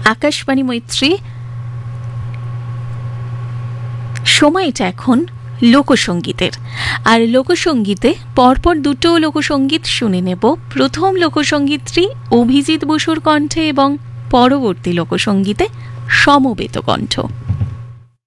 আকাশবাণী মৈত্রী। সময়টা এখন লোকসঙ্গীতের, আর লোকসঙ্গীতে পরপর দুটো লোকসঙ্গীত শুনে নেব। প্রথম লোকসঙ্গীতটি অভিজিৎ বসুর কণ্ঠে এবং পরবর্তী লোকসঙ্গীতে সমবেত কণ্ঠ।